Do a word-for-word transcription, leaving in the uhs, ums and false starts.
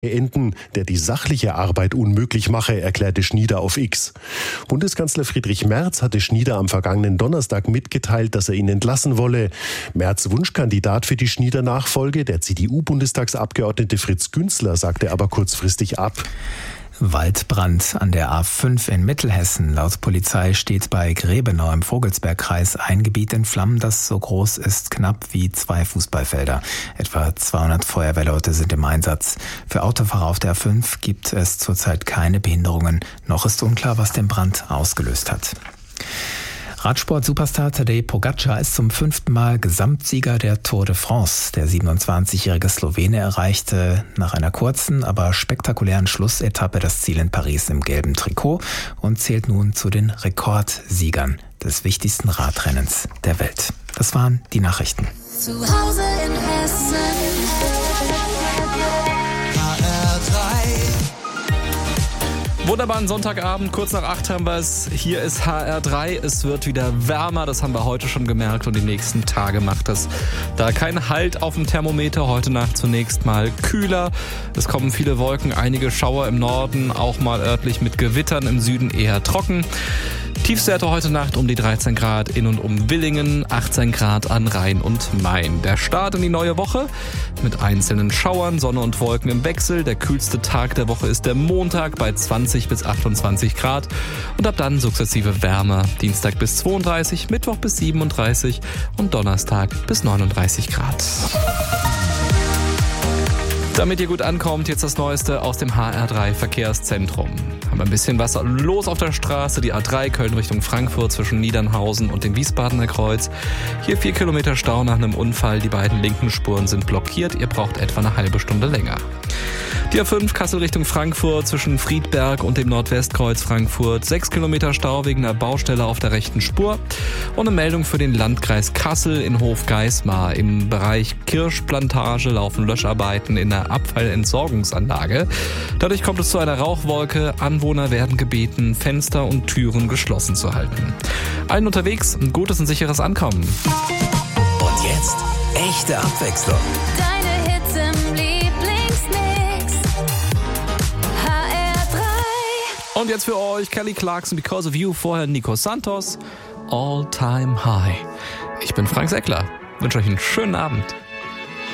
enden, der die sachliche Arbeit unmöglich mache, erklärte Schnieder auf X. Bundeskanzler Friedrich Merz hatte Schnieder am vergangenen Donnerstag mitgeteilt, dass er ihn entlassen wolle. Merz' Wunschkandidat für die Schnieder-Nachfolge, der C D U-Bundestagsabgeordnete Fritz Günzler, sagte aber kurzfristig ab. Waldbrand an der A fünf in Mittelhessen. Laut Polizei steht bei Grebenau im Vogelsbergkreis ein Gebiet in Flammen, das so groß ist, knapp wie zwei Fußballfelder. Etwa zweihundert Feuerwehrleute sind im Einsatz. Für Autofahrer auf der A fünf gibt es zurzeit keine Behinderungen. Noch ist unklar, was den Brand ausgelöst hat. Radsport-Superstar Tadej Pogačar ist zum fünften Mal Gesamtsieger der Tour de France. Der siebenundzwanzigjährige Slowene erreichte nach einer kurzen, aber spektakulären Schlussetappe das Ziel in Paris im gelben Trikot und zählt nun zu den Rekordsiegern des wichtigsten Radrennens der Welt. Das waren die Nachrichten. Zu Hause in Hessen. Wunderbaren Sonntagabend, kurz nach acht haben wir es. Hier ist H R drei. Es wird wieder wärmer, das haben wir heute schon gemerkt. Und die nächsten Tage macht es da kein Halt auf dem Thermometer. Heute Nacht zunächst mal kühler. Es kommen viele Wolken, einige Schauer im Norden, auch mal örtlich mit Gewittern, im Süden eher trocken. Tiefstwerte heute Nacht um die dreizehn Grad in und um Villingen, achtzehn Grad an Rhein und Main. Der Start in die neue Woche mit einzelnen Schauern, Sonne und Wolken im Wechsel. Der kühlste Tag der Woche ist der Montag bei zwanzig bis achtundzwanzig Grad und ab dann sukzessive Wärme. Dienstag bis zweiunddreißig, Mittwoch bis siebenunddreißig und Donnerstag bis neununddreißig Grad. Damit ihr gut ankommt, jetzt das Neueste aus dem H R drei Verkehrszentrum. Haben wir ein bisschen was los auf der Straße, die A drei Köln Richtung Frankfurt zwischen Niedernhausen und dem Wiesbadener Kreuz. Hier vier Kilometer Stau nach einem Unfall, die beiden linken Spuren sind blockiert, ihr braucht etwa eine halbe Stunde länger. Die A fünf Kassel Richtung Frankfurt zwischen Friedberg und dem Nordwestkreuz Frankfurt. Sechs Kilometer Stau wegen einer Baustelle auf der rechten Spur. Und eine Meldung für den Landkreis Kassel in Hofgeismar. Im Bereich Kirschplantage laufen Löscharbeiten in der Abfallentsorgungsanlage. Dadurch kommt es zu einer Rauchwolke. Anwohner werden gebeten, Fenster und Türen geschlossen zu halten. Allen unterwegs ein gutes und sicheres Ankommen. Und jetzt echte Abwechslung. Deine Hits im Lieblingsmix. H R drei. Und jetzt für euch Kelly Clarkson, Because of You, vorher Nico Santos, All Time High. Ich bin Frank Seckler, wünsche euch einen schönen Abend.